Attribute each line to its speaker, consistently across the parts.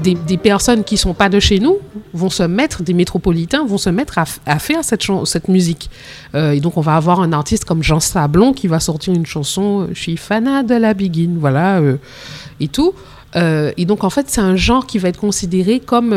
Speaker 1: des personnes qui ne sont pas de chez nous vont se mettre, des métropolitains vont se mettre à faire cette musique. Et donc, on va avoir un artiste comme Jean Sablon qui va sortir une chanson « Je suis fanat de la Biguine », voilà, et tout. Et donc, en fait, c'est un genre qui va être considéré comme...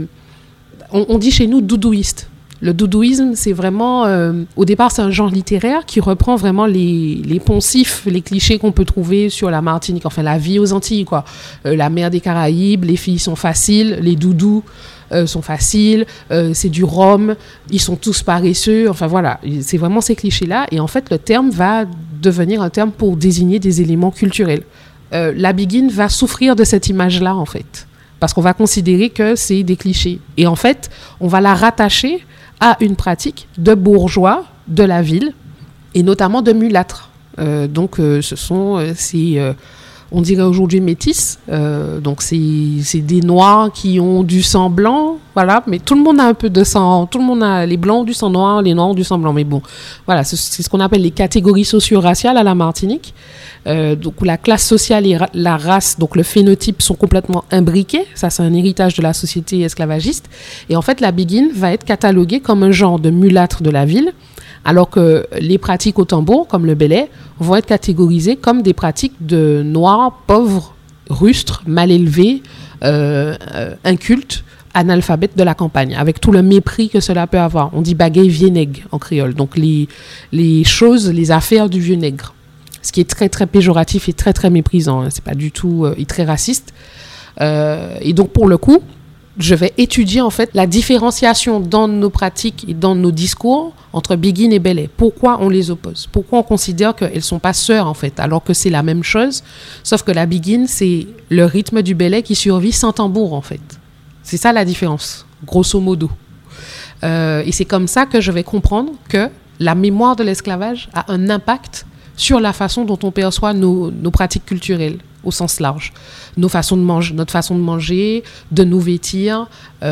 Speaker 1: on dit chez nous doudouiste. Le doudouisme, c'est vraiment... au départ, c'est un genre littéraire qui reprend vraiment les poncifs, les clichés qu'on peut trouver sur la Martinique, enfin la vie aux Antilles, quoi. La mer des Caraïbes, les filles sont faciles, les doudous sont faciles, c'est du rhum, ils sont tous paresseux, enfin voilà. C'est vraiment ces clichés-là. Et en fait, le terme va devenir un terme pour désigner des éléments culturels. La Biguine va souffrir de cette image-là, en fait. Parce qu'on va considérer que c'est des clichés. Et en fait, on va la rattacher à une pratique de bourgeois de la ville, et notamment de mulâtres. Donc, ce sont on dirait aujourd'hui métis. Donc, c'est des noirs qui ont du sang blanc, voilà. Mais tout le monde a un peu de sang. Tout le monde a les blancs ont du sang noir, les noirs ont du sang blanc. Mais bon, voilà, c'est ce qu'on appelle les catégories socio-raciales à la Martinique. Donc, la classe sociale et la race, donc le phénotype, sont complètement imbriqués. Ça, c'est un héritage de la société esclavagiste. Et en fait, la Biguine va être cataloguée comme un genre de mulâtre de la ville, alors que les pratiques au tambour, comme le belay, vont être catégorisées comme des pratiques de noirs, pauvres, rustres, mal élevés, incultes, analphabètes de la campagne, avec tout le mépris que cela peut avoir. On dit bagay vieux nègre en créole, donc les choses, les affaires du vieux nègre. Ce qui est très, très péjoratif et très, très méprisant. C'est pas du tout... et très raciste. Et donc, pour le coup, je vais étudier, en fait, la différenciation dans nos pratiques et dans nos discours entre Biguine et belay. Pourquoi on les oppose? Pourquoi on considère qu'elles ne sont pas sœurs, en fait, alors que c'est la même chose, sauf que la Biguine, c'est le rythme du belay qui survit sans tambour, en fait. C'est ça la différence, grosso modo. Et c'est comme ça que je vais comprendre que la mémoire de l'esclavage a un impact sur la façon dont on perçoit nos pratiques culturelles au sens large. Notre façon de manger, de nous vêtir,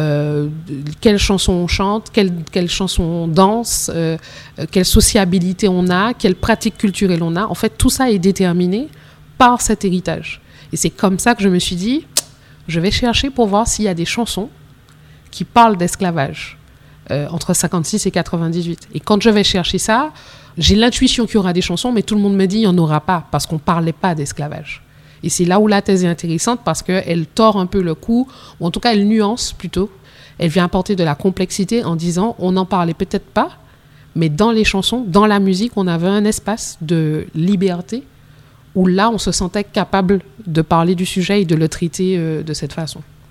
Speaker 1: quelles chansons on chante, quelles chansons on danse, quelle sociabilité on a, quelles pratiques culturelles on a. En fait, tout ça est déterminé par cet héritage. Et c'est comme ça que je me suis dit, je vais chercher pour voir s'il y a des chansons qui parlent d'esclavage entre 56 et 98. Et quand je vais chercher ça, j'ai l'intuition qu'il y aura des chansons, mais tout le monde me dit qu'il n'y en aura pas, parce qu'on ne parlait pas d'esclavage. Et c'est là où la thèse est intéressante, parce qu'elle tord un peu le coup, ou en tout cas elle nuance plutôt. Elle vient apporter de la complexité en disant, on n'en parlait peut-être pas, mais dans les chansons, dans la musique, on avait un espace de liberté, où là, on se sentait capable de parler du sujet et de le traiter de cette façon.